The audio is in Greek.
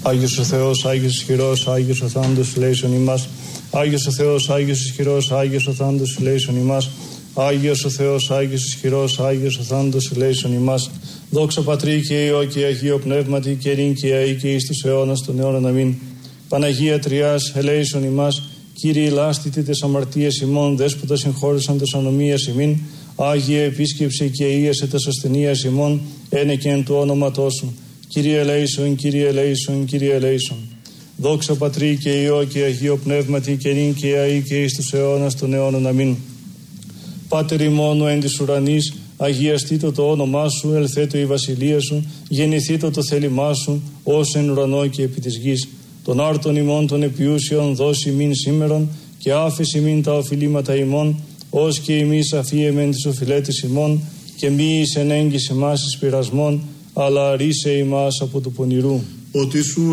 Άγιος ο Θεός, Άγιος ισχυρός, Άγιος ο θάνατος ελέησον ημάς. Άγιος ο Θεός, Άγιος ισχυρός, Άγιος ο θάνατος ελέησον ημάς. Άγιος ο Θεός, Άγιος ισχυρός, Άγιος ο θάνατος ελέησον ημάς. Δόξα Πατρί και Υιό και Αγίο Πνεύματι και νυν και αεί και εις τους αιώνας των αιώνων. αμήν. Παναγία Τριάς, ελέησον ημάς. Κύριε λάστητε τες αμαρτίες ημών, δέσποτα συγχώρεσαν τες ανομίας ημίν. Άγιε επίσκεψε και ίεσε τες ασθενείας ημών, ένε και εν του όνοματός σου. Κύριε ελέησον, Κύριε ελέησον, Κύριε ελέησον. Δόξα Πατρί και Υιό και Αγίο Πνεύματι και νυν και αεί και εις τους αιώνας των αιώνων. αμήν. Πάτερ ημών εν της ουρανής, αγιαστήτω το όνομά σου, ελθέτω η βασιλεία σου, γεννηθήτω το θέλημά σου, ως εν ουρανό και επί της γης. Των άρτων ημών των επιούσιων δώσει ημίν σήμερον, και άφεση ημίν τα οφειλήματα ημών, ως και εμείς αφίεμεν τις οφειλέτες ημών, και μη εις εν έγκυς ημάς εις πειρασμών, αλλά ρίσε ημάς από του πονηρού. Ότι σου